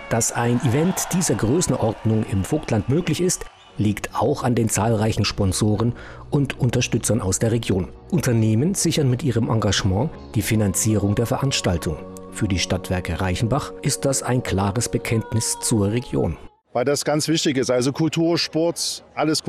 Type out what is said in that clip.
Dass ein Event dieser Größenordnung im Vogtland möglich ist, liegt auch an den zahlreichen Sponsoren und Unterstützern aus der Region. Unternehmen sichern mit ihrem Engagement die Finanzierung der Veranstaltung. Für die Stadtwerke Reichenbach ist das ein klares Bekenntnis zur Region. Weil das ganz wichtig ist, also Kultur, Sport, alles